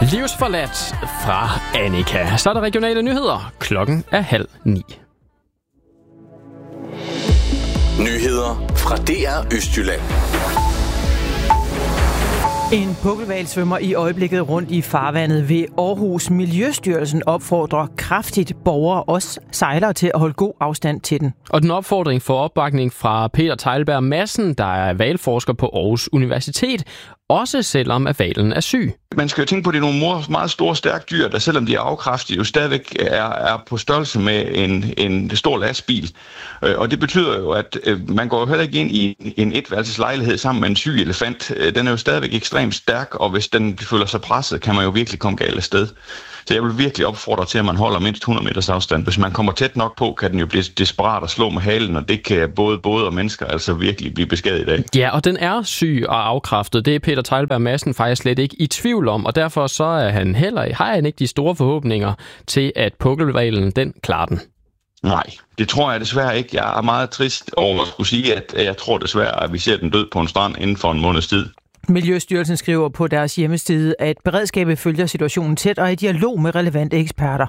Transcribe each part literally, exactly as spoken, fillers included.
Livsforladt fra Annika. Så er der regionale nyheder. Klokken er halv ni. Nyheder fra D R Østjylland. En pukkelhval svømmer i øjeblikket rundt i farvandet ved Aarhus. Miljøstyrelsen opfordrer kraftigt borgere og sejlere til at holde god afstand til den. Og den opfordring får opbakning fra Peter Teglberg Madsen, der er hvalforsker på Aarhus Universitet, også selvom at hvalen er syg. Man skal jo tænke på, at det er nogle meget store, stærke dyr, der selvom de er afkræftige, jo stadigvæk er, er på størrelse med en, en stor lastbil. Og det betyder jo, at man går jo heller ikke ind i en etværelseslejlighed sammen med en syg elefant. Den er jo stadigvæk ekstremt stærk, og hvis den føler sig presset, kan man jo virkelig komme galt af sted. Så jeg vil virkelig opfordre til, at man holder mindst hundrede meters afstand. Hvis man kommer tæt nok på, kan den jo blive desperat og slå med halen, og det kan både både og mennesker altså virkelig blive beskadiget af. Ja, og den er syg og afkræftet. Det er Peter Teglberg Madsen faktisk slet ikke i tvivl om, og derfor så er han heller, har han ikke de store forhåbninger til, at pukkelhvalen den klarer den. Nej, det tror jeg desværre ikke. Jeg er meget trist over at skulle sige, at jeg tror desværre, at vi ser den død på en strand inden for en måneds tid. Miljøstyrelsen skriver på deres hjemmeside, at beredskabet følger situationen tæt og er i dialog med relevante eksperter.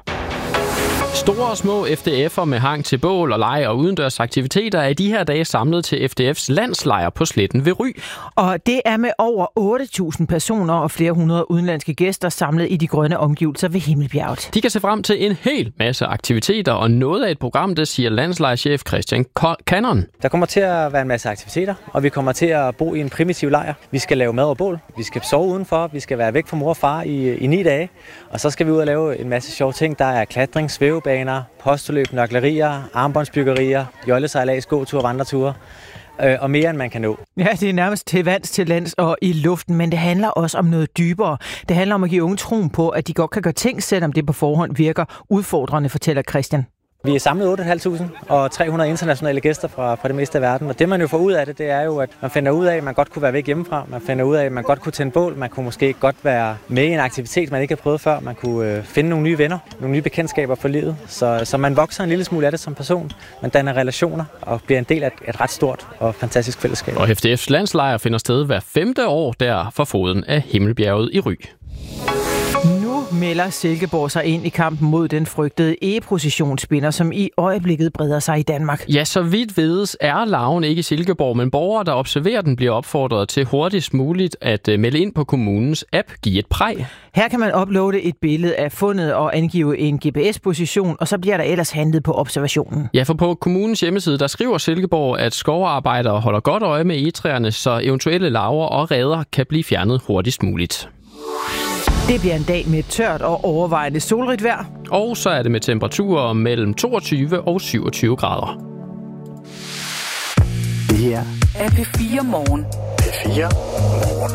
Store og små F D F'er med hang til bål og leg og udendørs aktiviteter er i de her dage samlet til F D F's landslejr på Sletten ved Ry. Og det er med over otte tusind personer og flere hundrede udenlandske gæster samlet i de grønne omgivelser ved Himmelbjerget. De kan se frem til en hel masse aktiviteter, og noget af et program, det siger landslejrchef Christian Cannon. Der kommer til at være en masse aktiviteter, og vi kommer til at bo i en primitiv lejr. Vi skal lave mad og bål, vi skal sove udenfor, vi skal være væk fra mor og far i, i ni dage, og så skal vi ud og lave en masse sjove ting. Der er klatring, svævebaner, postuløb, nøglerier, armbåndsbyggerier, jollesejlads, gåture, vandreture øh, og mere end man kan nå. Ja, det er nærmest til vands, til lands og i luften, men det handler også om noget dybere. Det handler om at give unge troen på, at de godt kan gøre ting, selvom det på forhånd virker udfordrende, fortæller Christian. Vi er samlet otte tusind fem hundrede og tre hundrede internationale gæster fra, fra det meste af verden, og det man jo får ud af det, det er jo, at man finder ud af, at man godt kunne være væk hjemmefra, man finder ud af, at man godt kunne tænde bål, man kunne måske godt være med i en aktivitet, man ikke har prøvet før, man kunne øh, finde nogle nye venner, nogle nye bekendtskaber for livet, så, så man vokser en lille smule af det som person, man danner relationer og bliver en del af et, et ret stort og fantastisk fællesskab. Og F D F's landslejr finder sted hver femte år der for foden af Himmelbjerget i Ry. Melder Silkeborg sig ind i kampen mod den frygtede e-processionsspinder, som i øjeblikket breder sig i Danmark. Ja, så vidt vides er larven ikke i Silkeborg, men borgere, der observerer den, bliver opfordret til hurtigst muligt at melde ind på kommunens app Giv et præg. Her kan man uploade et billede af fundet og angive en G P S-position, og så bliver der ellers handlet på observationen. Ja, for på kommunens hjemmeside, der skriver Silkeborg, at skovarbejdere holder godt øje med egetræerne, så eventuelle larver og reder kan blive fjernet hurtigst muligt. Det bliver en dag med tørt og overvejende solrigt vejr. Og så er det med temperaturer mellem toogtyve og syvogtyve grader. Det her er P fire Morgen. P fire Morgen.